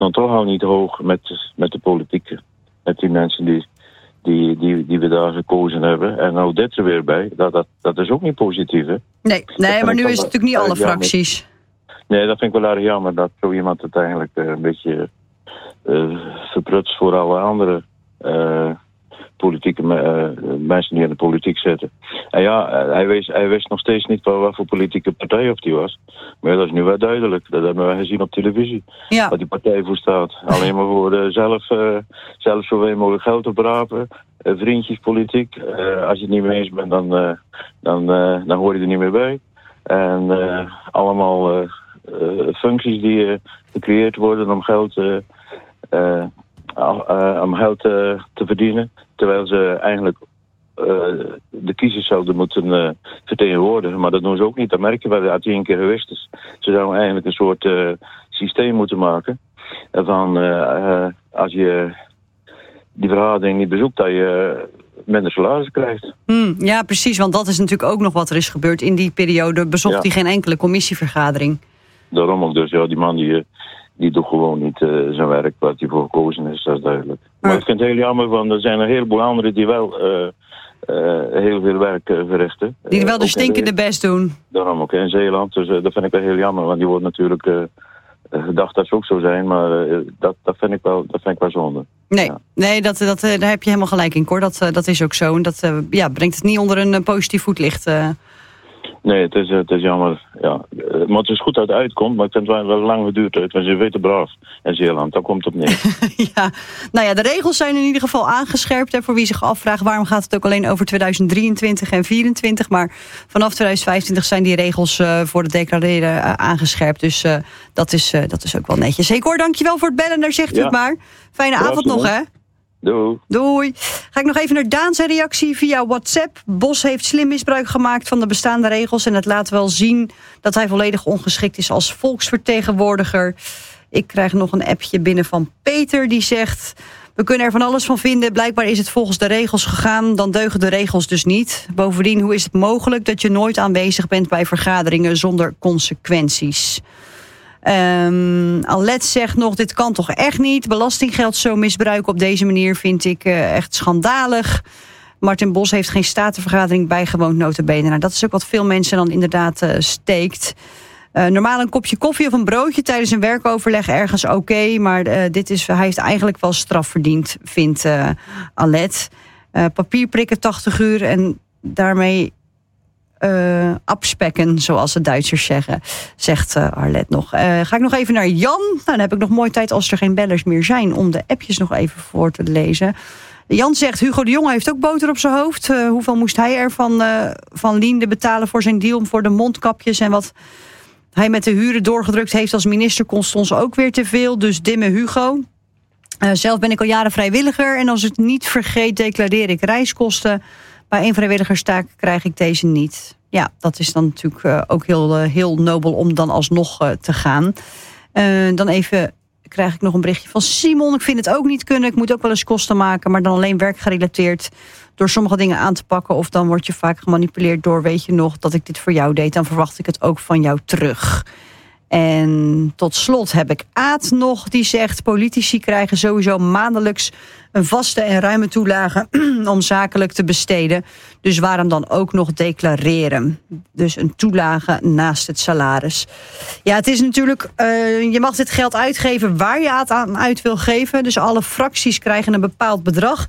dan toch al niet hoog met de politiek. Met die mensen die we daar gekozen hebben. En nou dit er weer bij. Dat is ook niet positief, hè? Nee, maar nu is het natuurlijk niet alle fracties. Nee, dat vind ik wel erg jammer dat zo iemand het eigenlijk een beetje verprutst voor alle andere politieke mensen die in de politiek zitten. En ja, hij wist nog steeds niet wat voor politieke partij of die was. Maar dat is nu wel duidelijk. Dat hebben we gezien op televisie. Ja. Wat die partij voor staat. Alleen maar voor zelf zoveel mogelijk geld oprapen. Vriendjespolitiek. Als je het niet mee eens bent, dan hoor je er niet meer bij. En allemaal functies die gecreëerd worden om geld te verdienen. Terwijl ze eigenlijk de kiezers zouden moeten vertegenwoordigen. Maar dat doen ze ook niet. Dat merk je wel dat hij een keer geweest is. Ze zouden eigenlijk een soort systeem moeten maken. Van als je die vergadering niet bezoekt, dat je minder salaris krijgt. Ja, precies. Want dat is natuurlijk ook nog wat er is gebeurd. In die periode bezocht hij geen enkele commissievergadering. Daarom ook dus. Ja, die man die doet gewoon niet zijn werk wat hij voor gekozen is, dat is duidelijk. Maar ik vind het heel jammer, want er zijn een heleboel anderen die wel heel veel werk verrichten. Die wel de stinkende best doen. Daarom ook in Zeeland, dus dat vind ik wel heel jammer, want die wordt natuurlijk gedacht dat ze ook zo zijn, maar dat vind ik wel zonde. Nee, daar heb je helemaal gelijk in, Cor. Dat is ook zo en dat brengt het niet onder een positief voetlicht. Nee, het is jammer. Ja. Maar het is goed dat het uitkomt, maar ik vind het wel lang geduurd uit. Want ze weten braaf in Zeeland, daar komt het op neer. De regels zijn in ieder geval aangescherpt. Hè, voor wie zich afvraagt waarom gaat het ook alleen over 2023 en 2024. Maar vanaf 2025 zijn die regels voor het declareren aangescherpt. Dus dat is ook wel netjes. Hey Cor, dankjewel voor het bellen, daar zegt u het maar. Fijne avond nog, hè? Doei. Ga ik nog even naar Daan zijn reactie via WhatsApp. Bos heeft slim misbruik gemaakt van de bestaande regels en het laat wel zien dat hij volledig ongeschikt is als volksvertegenwoordiger. Ik krijg nog een appje binnen van Peter die zegt: we kunnen er van alles van vinden. Blijkbaar is het volgens de regels gegaan. Dan deugen de regels dus niet. Bovendien, hoe is het mogelijk dat je nooit aanwezig bent bij vergaderingen zonder consequenties? Alet zegt nog, dit kan toch echt niet. Belastinggeld zo misbruiken op deze manier vind ik echt schandalig. Martin Bos heeft geen statenvergadering bijgewoond, nota bene. Nou, dat is ook wat veel mensen dan inderdaad steekt. Normaal een kopje koffie of een broodje tijdens een werkoverleg ergens oké, maar hij heeft eigenlijk wel straf verdiend, vindt Alet. Papierprikken 80 uur en daarmee abspekken, zoals de Duitsers zeggen, zegt Arlet nog. Ga ik nog even naar Jan. Nou, dan heb ik nog mooi tijd als er geen bellers meer zijn om de appjes nog even voor te lezen. Jan zegt, Hugo de Jonge heeft ook boter op zijn hoofd. Hoeveel moest hij er van Linde betalen voor zijn deal voor de mondkapjes en wat hij met de huren doorgedrukt heeft als minister kost ons ook weer te veel. Dus dimme Hugo. Zelf ben ik al jaren vrijwilliger en als ik niet vergeet declareer ik reiskosten. Bij een vrijwilligerstaak krijg ik deze niet. Ja, dat is dan natuurlijk ook heel nobel om dan alsnog te gaan. Dan even krijg ik nog een berichtje van Simon. Ik vind het ook niet kunnen. Ik moet ook wel eens kosten maken, maar dan alleen werkgerelateerd. Door sommige dingen aan te pakken. Of dan word je vaak gemanipuleerd door, weet je nog, dat ik dit voor jou deed. Dan verwacht ik het ook van jou terug. En tot slot heb ik Aad nog, die zegt: politici krijgen sowieso maandelijks een vaste en ruime toelage om zakelijk te besteden. Dus waarom dan ook nog declareren? Dus een toelage naast het salaris. Ja, het is natuurlijk, je mag dit geld uitgeven waar je het aan uit wil geven. Dus alle fracties krijgen een bepaald bedrag.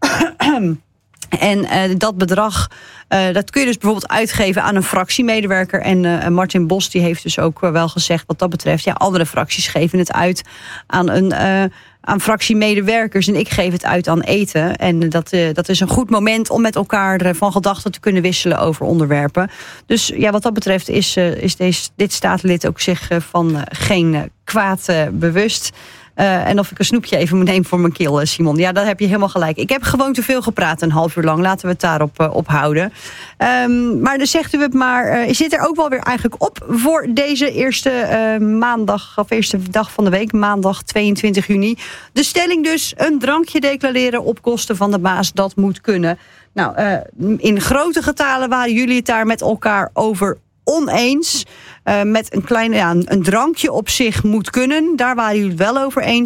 En dat bedrag, dat kun je dus bijvoorbeeld uitgeven aan een fractiemedewerker. En Martin Bos die heeft dus ook wel gezegd wat dat betreft, ja, andere fracties geven het uit aan fractiemedewerkers. En ik geef het uit aan eten. En dat is een goed moment om met elkaar van gedachten te kunnen wisselen over onderwerpen. Dus ja, wat dat betreft is dit statenlid ook zich van geen kwaad bewust. En of ik een snoepje even moet nemen voor mijn keel, Simon. Ja, daar heb je helemaal gelijk. Ik heb gewoon te veel gepraat, een half uur lang. Laten we het daarop ophouden. Maar dan zegt u het maar. Zit er ook wel weer eigenlijk op voor deze eerste maandag, of eerste dag van de week, maandag 22 juni. De stelling dus, een drankje declareren op kosten van de baas, dat moet kunnen. Nou, in grote getalen waren jullie het daar met elkaar over oneens. Met een drankje op zich moet kunnen. Daar waren jullie het wel over eens.